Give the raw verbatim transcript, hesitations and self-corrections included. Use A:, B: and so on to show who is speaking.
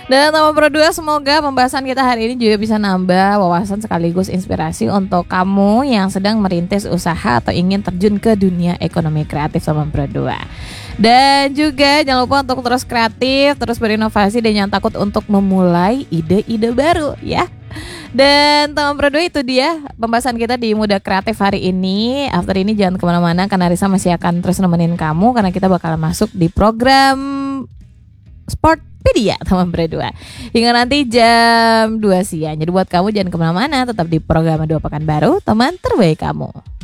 A: Dan teman berdua, semoga pembahasan kita hari ini juga bisa nambah wawasan sekaligus inspirasi untuk kamu yang sedang merintis usaha atau ingin terjun ke dunia ekonomi kreatif teman berdua. Dan juga jangan lupa untuk terus kreatif, terus berinovasi dan jangan takut untuk memulai ide-ide baru ya. Dan teman berdua, itu dia pembahasan kita di Muda Kreatif hari ini. After ini jangan kemana-mana karena Risa masih akan terus nemenin kamu, karena kita bakal masuk di program Sportpedia teman berdua hingga nanti jam dua siang. Jadi buat kamu jangan kemana-mana, tetap di program Dua Pekan Baru, teman terbaik kamu.